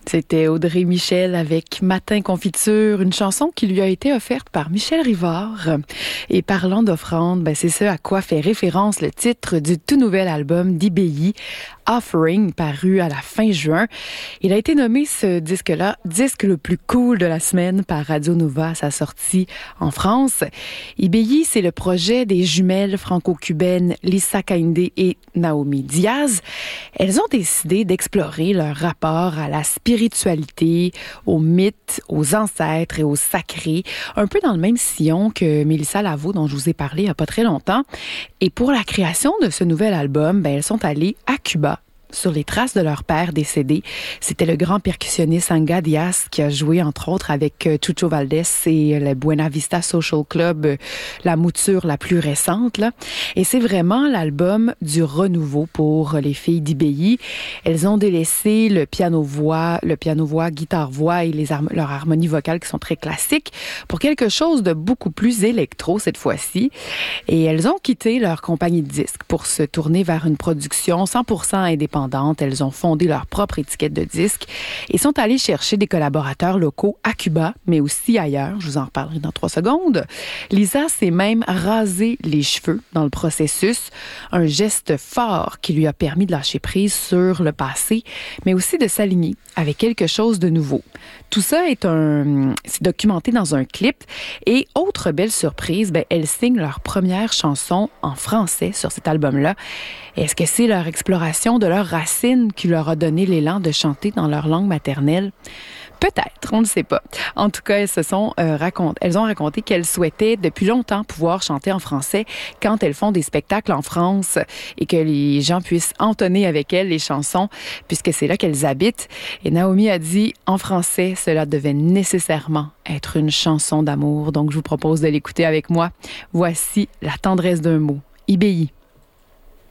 C'était Audrey Michel avec Matin Confiture, une chanson qui lui a été offerte par Michel Rivard. Et parlant d'offrande, c'est ce à quoi fait référence le titre du tout nouvel album d'IBI, Offering, paru à la fin juin. Il a été nommé ce disque-là, disque le plus cool de la semaine par Radio Nova à sa sortie en France. IBI, c'est le projet des jumelles franco-cubaines Lisa Kainde et Naomi Diaz. Elles ont décidé d'explorer leur rapport à la spiritualité, aux mythes, aux ancêtres et au sacré, un peu dans le même sillon que Mélissa Lavo, dont je vous ai parlé il n'y a pas très longtemps. Et pour la création de ce nouvel album, elles sont allées à Cuba, sur les traces de leur père décédé. C'était le grand percussionniste Anga Diaz qui a joué, entre autres, avec Chucho Valdés et le Buena Vista Social Club, la mouture la plus récente, là. Et c'est vraiment l'album du renouveau pour les filles d'IBI. Elles ont délaissé le piano-voix, guitare-voix et leur harmonie vocale qui sont très classiques pour quelque chose de beaucoup plus électro cette fois-ci. Et elles ont quitté leur compagnie de disques pour se tourner vers une production 100% indépendante. Elles ont fondé leur propre étiquette de disques et sont allées chercher des collaborateurs locaux à Cuba, mais aussi ailleurs. Je vous en reparlerai dans 3 secondes. Lisa s'est même rasé les cheveux dans le processus, un geste fort qui lui a permis de lâcher prise sur le passé, mais aussi de s'aligner avec quelque chose de nouveau. Tout ça c'est documenté dans un clip. Et autre belle surprise, elles signent leur première chanson en français sur cet album-là. Est-ce que c'est leur exploration de leurs racines qui leur a donné l'élan de chanter dans leur langue maternelle? Peut-être, on ne le sait pas. En tout cas, elles ont raconté qu'elles souhaitaient depuis longtemps pouvoir chanter en français quand elles font des spectacles en France et que les gens puissent entonner avec elles les chansons puisque c'est là qu'elles habitent. Et Naomi a dit, en français, cela devait nécessairement être une chanson d'amour. Donc, je vous propose de l'écouter avec moi. Voici La tendresse d'un mot, IBI.